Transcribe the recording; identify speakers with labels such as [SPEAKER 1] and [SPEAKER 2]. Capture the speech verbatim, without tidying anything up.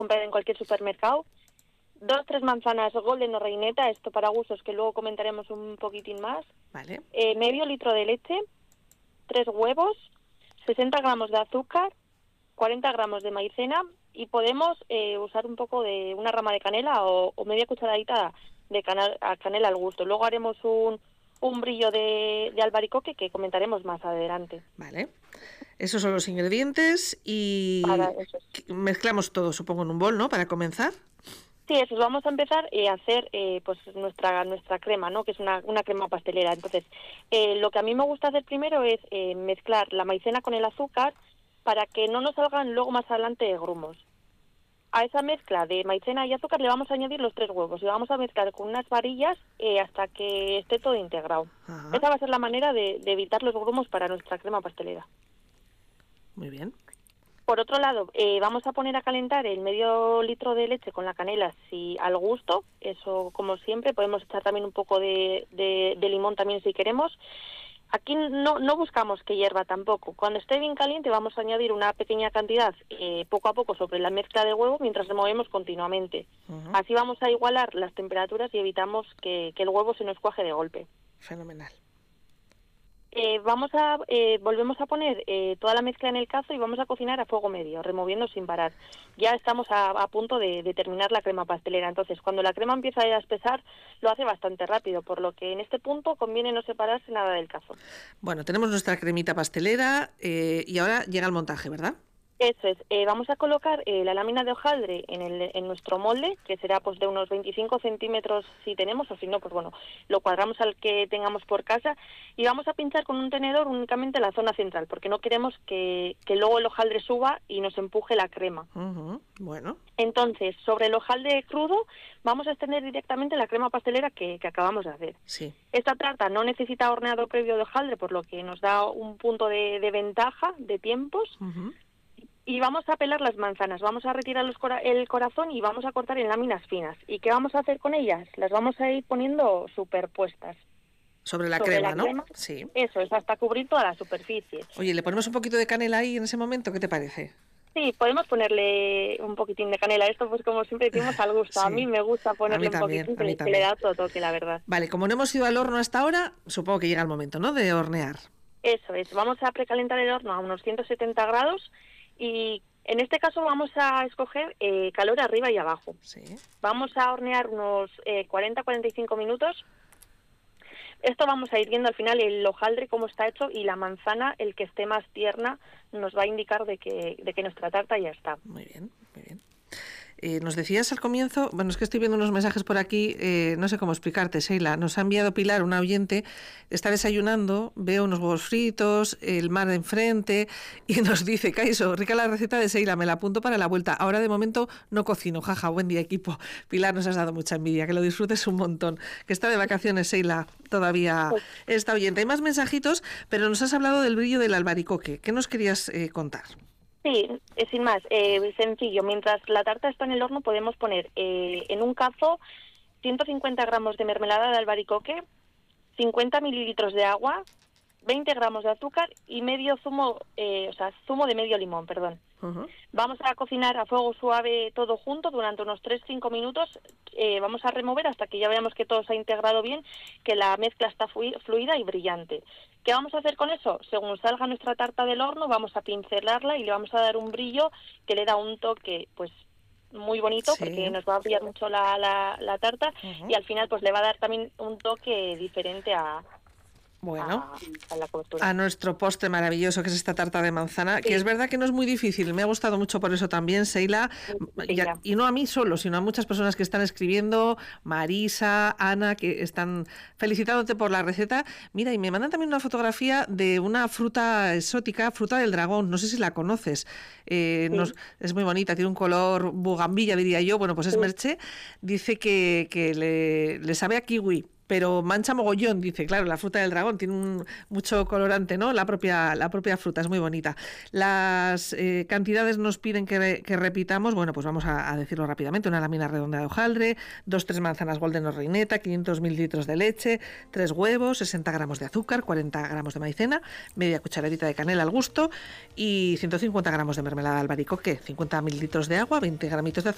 [SPEAKER 1] comprar en cualquier supermercado. Dos, tres manzanas golden o reineta, esto para gustos, que luego comentaremos un poquitín más.
[SPEAKER 2] Vale.
[SPEAKER 1] Eh, medio litro de leche, tres huevos, sesenta gramos de azúcar, cuarenta gramos de maicena y podemos eh, usar un poco de una rama de canela o, o media cucharadita de canal, a canela al gusto. Luego haremos un, un brillo de, de albaricoque que comentaremos más adelante.
[SPEAKER 2] Vale. Esos son los ingredientes y
[SPEAKER 1] Para eso.
[SPEAKER 2] mezclamos todo, supongo, en un bol, ¿no? Para comenzar.
[SPEAKER 1] Sí, eso, vamos a empezar eh, a hacer eh, pues nuestra nuestra crema, ¿no? Que es una, una crema pastelera. Entonces, eh, lo que a mí me gusta hacer primero es eh, mezclar la maicena con el azúcar para que no nos salgan luego más adelante grumos. A esa mezcla de maicena y azúcar le vamos a añadir los tres huevos y vamos a mezclar con unas varillas eh, hasta que esté todo integrado.
[SPEAKER 2] Ajá.
[SPEAKER 1] Esa va a ser la manera de, de evitar los grumos para nuestra crema pastelera.
[SPEAKER 2] Muy bien.
[SPEAKER 1] Por otro lado, eh, vamos a poner a calentar el medio litro de leche con la canela si al gusto, eso como siempre, podemos echar también un poco de, de, de limón también si queremos. Aquí no, no buscamos que hierva tampoco. Cuando esté bien caliente vamos a añadir una pequeña cantidad eh, poco a poco sobre la mezcla de huevo mientras removemos continuamente.
[SPEAKER 2] Uh-huh.
[SPEAKER 1] Así vamos a igualar las temperaturas y evitamos que, que el huevo se nos cuaje de golpe.
[SPEAKER 2] Fenomenal.
[SPEAKER 1] Eh, vamos a eh, volvemos a poner eh, toda la mezcla en el cazo y vamos a cocinar a fuego medio, removiendo sin parar. Ya estamos a, a punto de, de terminar la crema pastelera. Entonces, cuando la crema empieza a espesar, lo hace bastante rápido, por lo que en este punto conviene no separarse nada del cazo.
[SPEAKER 2] Bueno, tenemos nuestra cremita pastelera eh, y ahora llega el montaje, ¿verdad?
[SPEAKER 1] Eso es, eh, vamos a colocar eh, la lámina de hojaldre en, el, en nuestro molde, que será pues de unos veinticinco centímetros si tenemos, o si no, pues bueno, lo cuadramos al que tengamos por casa, y vamos a pinchar con un tenedor únicamente la zona central, porque no queremos que, que luego el hojaldre suba y nos empuje la crema.
[SPEAKER 2] Uh-huh. Bueno.
[SPEAKER 1] Entonces, sobre el hojaldre crudo, vamos a extender directamente la crema pastelera que, que acabamos de hacer.
[SPEAKER 2] Sí.
[SPEAKER 1] Esta tarta no necesita horneado previo de hojaldre, por lo que nos da un punto de, de ventaja de tiempos.
[SPEAKER 2] Uh-huh.
[SPEAKER 1] Y vamos a pelar las manzanas, vamos a retirar los cora- el corazón y vamos a cortar en láminas finas. ¿Y qué vamos a hacer con ellas? Las vamos a ir poniendo superpuestas.
[SPEAKER 2] Sobre la
[SPEAKER 1] Sobre
[SPEAKER 2] crema,
[SPEAKER 1] la
[SPEAKER 2] ¿no?
[SPEAKER 1] crema,
[SPEAKER 2] Sí.
[SPEAKER 1] Eso es, hasta cubrir toda la superficie.
[SPEAKER 2] Oye, ¿le ponemos un poquito de canela ahí en ese momento? ¿Qué te parece?
[SPEAKER 1] Sí, podemos ponerle un poquitín de canela. Esto, pues como siempre decimos, al gusto.
[SPEAKER 2] Sí.
[SPEAKER 1] A mí me gusta ponerle un
[SPEAKER 2] también,
[SPEAKER 1] poquitín,
[SPEAKER 2] a mí
[SPEAKER 1] que, que le
[SPEAKER 2] también.
[SPEAKER 1] da otro toque, la verdad.
[SPEAKER 2] Vale, como no hemos ido al horno hasta ahora, supongo que llega el momento, ¿no?, de hornear.
[SPEAKER 1] Eso es, vamos a precalentar el horno a unos ciento setenta grados y en este caso vamos a escoger eh, calor arriba y abajo.
[SPEAKER 2] Sí.
[SPEAKER 1] Vamos a hornear unos eh, cuarenta a cuarenta y cinco minutos. Esto vamos a ir viendo al final el hojaldre cómo está hecho y la manzana, el que esté más tierna, nos va a indicar de que, de que nuestra tarta ya está.
[SPEAKER 2] Muy bien, muy bien. Eh, nos decías al comienzo, bueno, es que estoy viendo unos mensajes por aquí, eh, no sé cómo explicarte, Sheila. Nos ha enviado Pilar, una oyente, está desayunando, veo unos huevos fritos, el mar de enfrente, y nos dice: Kaiso, rica la receta de Sheila, me la apunto para la vuelta. Ahora de momento no cocino, jaja, buen día, equipo. Pilar, nos has dado mucha envidia, que lo disfrutes un montón. Que está de vacaciones, Sheila, todavía esta oyente. Hay más mensajitos, pero nos has hablado del brillo del albaricoque. ¿Qué nos querías eh, contar?
[SPEAKER 1] Sí, eh, sin más, eh, sencillo. Mientras la tarta está en el horno podemos poner eh, en un cazo ciento cincuenta gramos de mermelada de albaricoque, cincuenta mililitros de agua, veinte gramos de azúcar y medio zumo, eh, o sea, zumo de medio limón, perdón.
[SPEAKER 2] Uh-huh.
[SPEAKER 1] Vamos a cocinar a fuego suave todo junto durante unos tres a cinco minutos. Eh, vamos a remover hasta que ya veamos que todo se ha integrado bien, que la mezcla está fluida y brillante. ¿Qué vamos a hacer con eso? Según salga nuestra tarta del horno, vamos a pincelarla y le vamos a dar un brillo que le da un toque, pues, muy bonito, sí, porque nos va a brillar mucho la, la, la tarta. Uh-huh. Y al final, pues, le va a dar también un toque diferente a...
[SPEAKER 2] Bueno,
[SPEAKER 1] a, a, la costura.
[SPEAKER 2] A nuestro postre maravilloso, que es esta tarta de manzana, sí, que es verdad que no es muy difícil. Me ha gustado mucho por eso también, Sheila, y, y no a mí solo, sino a muchas personas que están escribiendo, Marisa, Ana, que están felicitándote por la receta. Mira, y me mandan también una fotografía de una fruta exótica, fruta del dragón, no sé si la conoces. Eh, sí. nos, es muy bonita, tiene un color bugambilla, diría yo. Bueno, pues es sí. Merche. Dice que, que le, le sabe a kiwi, pero mancha mogollón, dice. Claro, la fruta del dragón tiene un, mucho colorante, ¿no? La propia, la propia fruta es muy bonita. Las eh, cantidades nos piden que, que repitamos. Bueno, pues vamos a, a decirlo rápidamente. Una lámina redonda de hojaldre, dos tres manzanas golden o reineta, quinientos mililitros de leche, tres huevos, sesenta gramos de azúcar, cuarenta gramos de maicena, media cucharadita de canela al gusto y ciento cincuenta gramos de mermelada de albaricoque, cincuenta mililitros de agua, veinte gramitos de azúcar